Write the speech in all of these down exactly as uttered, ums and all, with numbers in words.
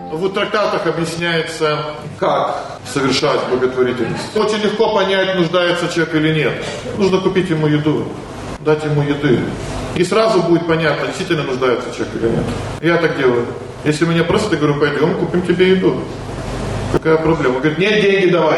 в трактатах объясняется, как совершать благотворительность. Очень легко понять, нуждается человек или нет. Нужно купить ему еду, дать ему еды. И сразу будет понятно, действительно нуждается человек или нет. Я так делаю. Если меня просят, я говорю, пойдем, купим тебе еду. Какая проблема? Он говорит, нет, деньги давай.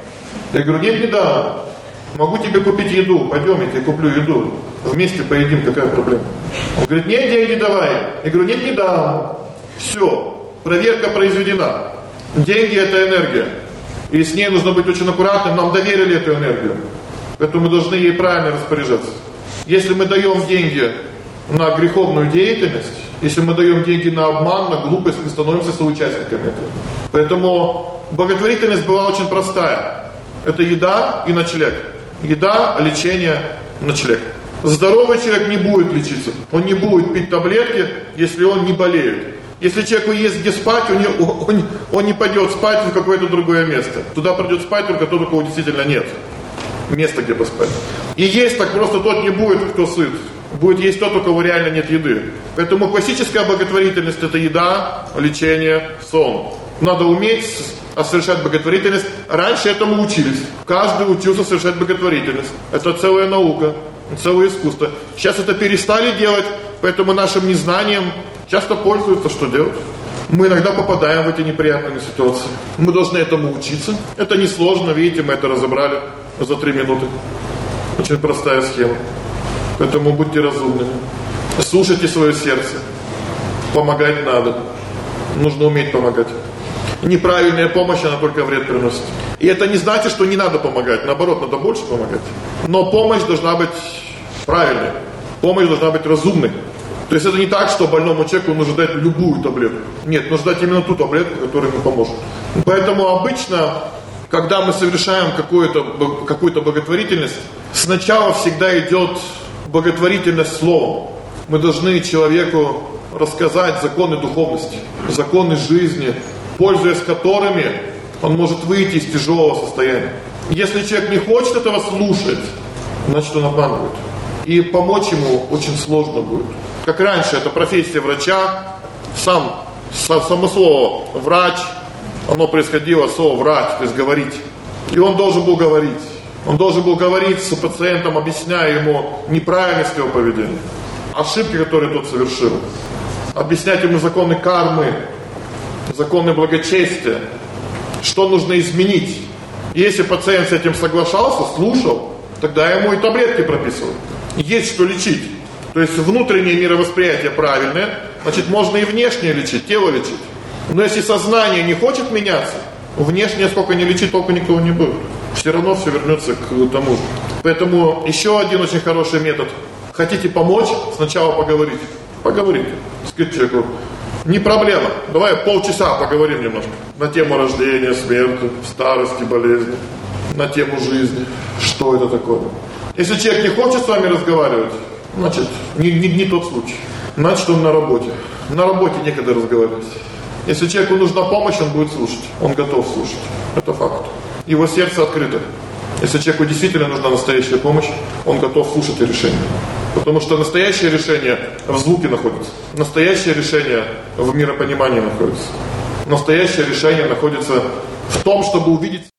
Я говорю, нет, не дам. Могу тебе купить еду, пойдем, я тебе куплю еду. Вместе поедим, какая проблема? Он говорит, нет, деньги давай. Я говорю, нет, не дам. Все, проверка произведена. Деньги – это энергия. И с ней нужно быть очень аккуратным, нам доверили эту энергию. Поэтому мы должны ей правильно распоряжаться. Если мы даем деньги на греховную деятельность, если мы даем деньги на обман, на глупость, мы становимся соучастниками этого. Поэтому благотворительность была очень простая. Это еда и ночлег. Еда, лечение, ночлег. Здоровый человек не будет лечиться. Он не будет пить таблетки, если он не болеет. Если человеку есть где спать, он не, он, он не пойдет спать в какое-то другое место. Туда придет спать только тот, у кого действительно нет места, где поспать. И есть так просто тот не будет, кто сыт. Будет есть тот, у кого реально нет еды. Поэтому классическая благотворительность – это еда, лечение, сон. Надо уметь совершать благотворительность. Раньше этому учились. Каждый учился совершать благотворительность. Это целая наука, целое искусство. Сейчас это перестали делать, поэтому нашим незнанием часто пользуются, что делать. Мы иногда попадаем в эти неприятные ситуации. Мы должны этому учиться. Это несложно, видите, мы это разобрали за три минуты. Очень простая схема. Поэтому будьте разумными. Слушайте свое сердце. Помогать надо. Нужно уметь помогать. Неправильная помощь, она только вред приносит. И это не значит, что не надо помогать. Наоборот, надо больше помогать. Но помощь должна быть правильной. Помощь должна быть разумной. То есть это не так, что больному человеку нужно дать любую таблетку. Нет, нужно дать именно ту таблетку, которая ему поможет. Поэтому обычно, когда мы совершаем какую-то, какую-то благотворительность, сначала всегда идет благотворительность словом. Мы должны человеку рассказать законы духовности, законы жизни, пользуясь которыми он может выйти из тяжелого состояния. Если человек не хочет этого слушать, значит он обманывает. И помочь ему очень сложно будет. Как раньше, это профессия врача, сам, само слово врач, оно происходило от слова врач, то есть говорить. И он должен был говорить. Он должен был говорить с пациентом, объясняя ему неправильность его поведения, ошибки, которые тот совершил. Объяснять ему законы кармы, законы благочестия, что нужно изменить. И если пациент с этим соглашался, слушал, тогда ему и таблетки прописывали. Есть что лечить. То есть внутреннее мировосприятие правильное, значит можно и внешнее лечить, тело лечить. Но если сознание не хочет меняться, внешнее сколько не лечить, толку никого не будет. Все равно все вернется к тому же. Поэтому еще один очень хороший метод. Хотите помочь, сначала поговорить. Поговорите. Сказать человеку, не проблема, давай полчаса поговорим немножко. На тему рождения, смерти, старости, болезни. На тему жизни. Что это такое? Если человек не хочет с вами разговаривать, значит, не, не, не тот случай. Значит, он на работе. На работе некогда разговаривать. Если человеку нужна помощь, он будет слушать. Он готов слушать. Это факт. Его сердце открыто. Если человеку действительно нужна настоящая помощь, он готов слушать решение. Потому что настоящее решение в звуке находится. Настоящее решение в миропонимании находится. Настоящее решение находится в том, чтобы увидеть